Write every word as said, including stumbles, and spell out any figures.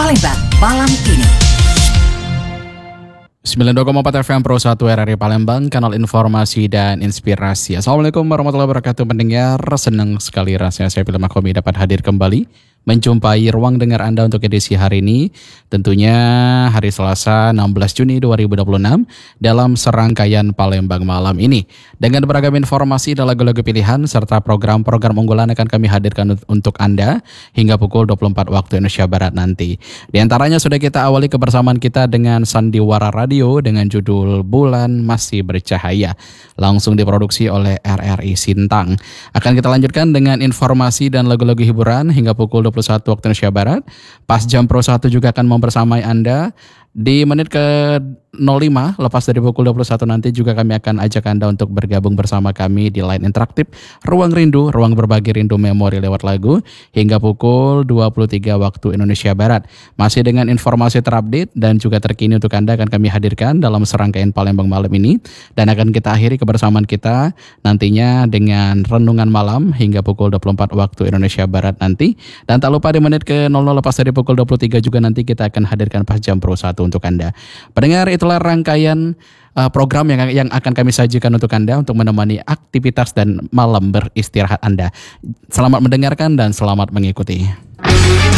Palembang malam ini. sembilan puluh dua koma empat F M Pro satu R R I Palembang, kanal informasi dan inspirasi. Assalamualaikum warahmatullahi wabarakatuh pendengar. Senang sekali rasanya saya Film Makomi dapat hadir kembali menjumpai ruang dengar Anda untuk edisi hari ini. Tentunya hari Selasa enam belas Juni dua ribu dua puluh enam dalam serangkaian Palembang malam ini. Dengan beragam informasi dan lagu-lagu pilihan serta program-program unggulan akan kami hadirkan untuk Anda hingga pukul dua puluh empat waktu Indonesia Barat nanti. Di antaranya sudah kita awali kebersamaan kita dengan Sandiwara Radio dengan judul Bulan Masih Bercahaya. Langsung diproduksi oleh R R I Sintang. Akan kita lanjutkan dengan informasi dan lagu-lagu hiburan hingga pukul dua puluh satu waktu Indonesia Barat. Pas Jam Pro satu juga akan membersamai Anda di menit ke nol lima, lepas dari pukul dua puluh satu nanti juga kami akan ajak Anda untuk bergabung bersama kami di line interaktif Ruang Rindu, ruang berbagi rindu memori lewat lagu hingga pukul dua puluh tiga waktu Indonesia Barat. Masih dengan informasi terupdate dan juga terkini untuk Anda akan kami hadirkan dalam serangkaian Palembang malam ini, dan akan kita akhiri kebersamaan kita nantinya dengan renungan malam hingga pukul dua puluh empat waktu Indonesia Barat nanti. Dan tak lupa di menit ke nol nol lepas dari pukul dua puluh tiga juga nanti kita akan hadirkan Pas Jam Pro satu untuk Anda. Pendengar, itulah rangkaian uh, program yang yang akan kami sajikan untuk Anda untuk menemani aktivitas dan malam beristirahat Anda. Selamat mendengarkan dan selamat mengikuti.